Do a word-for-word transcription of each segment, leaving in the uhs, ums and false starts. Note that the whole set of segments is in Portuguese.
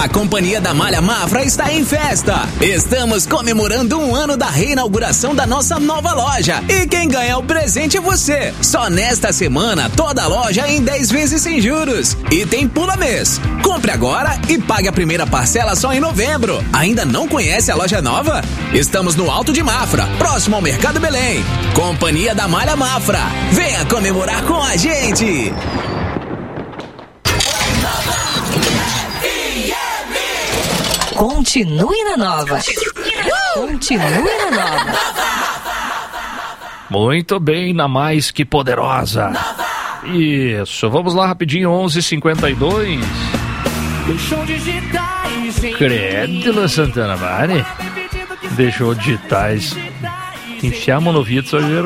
A Companhia da Malha Mafra está em festa. Estamos comemorando um ano da reinauguração da nossa nova loja. E quem ganha o presente é você. Só nesta semana, toda a loja em dez vezes sem juros. E tem pula mês. Compre agora e pague a primeira parcela só em novembro. Ainda não conhece a loja nova? Estamos no Alto de Mafra, próximo ao Mercado Belém. Companhia da Malha Mafra. Venha comemorar com a gente. Continue na nova. Continue na nova. Muito bem, na mais que poderosa. Isso, vamos lá rapidinho, onze e cinquenta e dois. Credo, Santana Mari. Deixou digitais. Enfiamos no ouvido, só gera.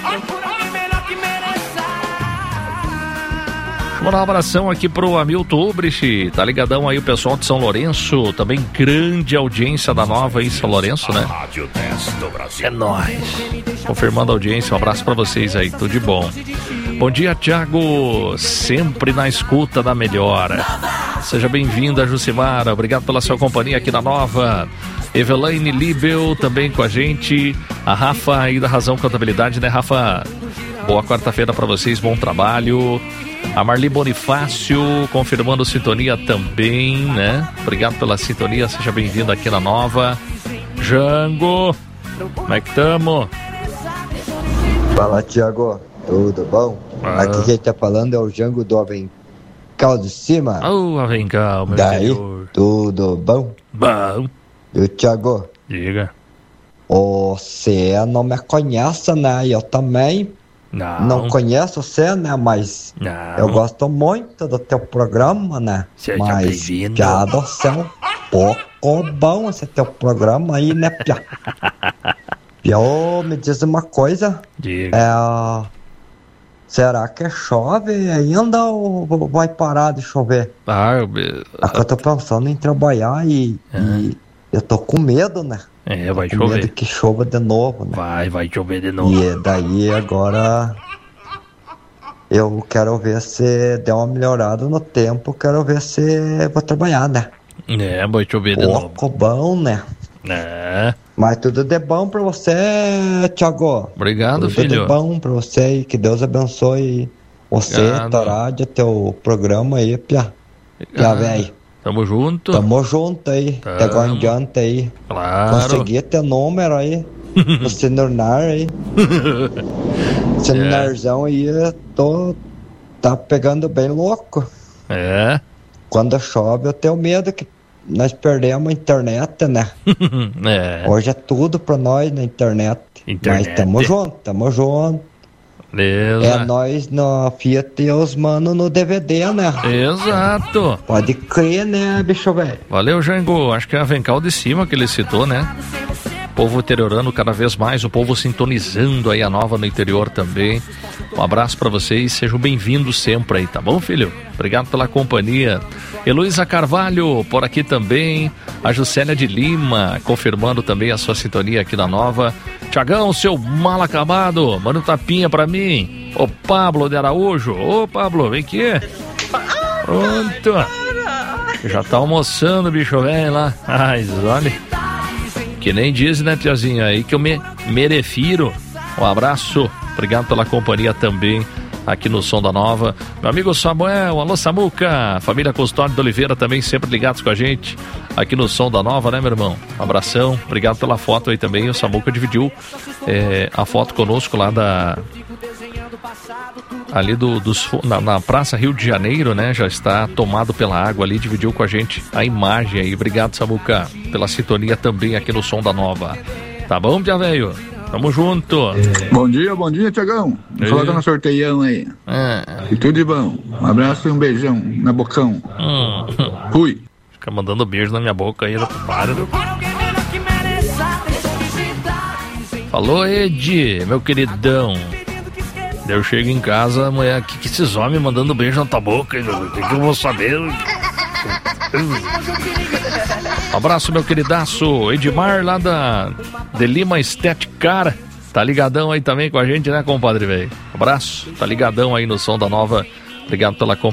Vamos dar um abração aqui pro Hamilton Ubrich, tá ligadão aí o pessoal de São Lourenço, também grande audiência da nova aí, São Lourenço, né? É nóis. Confirmando a audiência, um abraço pra vocês aí, tudo de bom. Bom dia, Thiago, sempre na escuta da melhora. Seja bem-vinda, Jucimara, obrigado pela sua companhia aqui na nova. Evelaine Libel também com a gente, a Rafa aí da Razão Contabilidade, né, Rafa? Boa quarta-feira pra vocês, bom trabalho. A Marli Bonifácio confirmando sintonia também, né? Obrigado pela sintonia, seja bem-vindo aqui na nova. Jango, como é que tamo? Fala, Thiago, tudo bom? Ah. Aqui quem tá falando é o Jango do Avencal de Cima. Ô, oh, Avencal, meu Daí, senhor. Tudo bom? Bom. E o Thiago? Diga. Você não me conhece, né? Eu também. Não. Não conheço você, né? Mas não. Eu gosto muito do teu programa, né? Seja Mas bem-vindo. Já do céu, pouco bom esse teu programa aí, né, Pia? Eu me diz uma coisa. Diga. É, será que chove ainda ou vai parar de chover? Ah, eu... É que eu tô pensando em trabalhar e, uhum. e eu tô com medo, né? É, vai com chover. Medo que chova de novo, né? Vai, vai chover de novo. E daí agora eu quero ver se der uma melhorada no tempo, quero ver se vou trabalhar, né? É, vai chover de novo. Pouco bom, né? É. Mas tudo de bom pra você, Thiago. Obrigado, tudo filho. Tudo de bom pra você e que Deus abençoe você, tua rádio, teu programa aí, Pia. Pia, velho. Tamo junto. Tamo junto aí. Tamo. Até agora em diante aí. Claro. Consegui ter número aí. No celular aí. Celularzão aí, eu tô. Tá pegando bem louco. É. Quando chove, eu tenho medo que nós perdemos a internet, né? É. Hoje é tudo pra nós na internet. internet. Mas tamo junto, tamo junto. Beleza. É nós no Fiat e os mano no D V D, né? Exato. Pode crer, né, bicho velho? Valeu, Jango. Acho que é a Avencal de Cima que ele citou, né? Povo interiorano cada vez mais, o povo sintonizando aí a nova no interior também. Um abraço pra vocês, sejam bem-vindos sempre aí, tá bom, filho? Obrigado pela companhia. Heloísa Carvalho, por aqui também. A Juscelia de Lima, confirmando também a sua sintonia aqui na nova. Tiagão, seu mal acabado, manda um tapinha pra mim. Ô Pablo de Araújo, ô Pablo, vem aqui. Pronto. Já tá almoçando, bicho velho lá. Ai, olha. Que nem diz, né, Piazinho, aí que eu me, me refiro. Um abraço, obrigado pela companhia também aqui no Som da Nova. Meu amigo Samuel, alô Samuca, família Custódio de Oliveira também sempre ligados com a gente aqui no Som da Nova, né, meu irmão? Um abração, obrigado pela foto aí também. O Samuca dividiu é, a foto conosco lá da... ali do, dos, na, na Praça Rio de Janeiro, né? Já está tomado pela água ali, dividiu com a gente a imagem aí. Obrigado, Samuca, pela sintonia também aqui no Som da Nova. Tá bom, Pia Velho? Tamo junto. Bom dia, bom dia, Tiagão. Coloca no sorteião aí. É. E tudo de bom. Um abraço e um beijão na bocão. Hum. Fui. Fica mandando beijo na minha boca aí, para. Falou, Ed, meu queridão. Eu chego em casa, amanhã, que, que esses homens mandando beijo na tua boca, o que, que eu vou saber? Abraço, meu queridaço Edmar, lá da de Lima Estética, cara. Tá ligadão aí também com a gente, né, compadre, velho? Abraço, tá ligadão aí no Som da Nova. Obrigado pela companhia.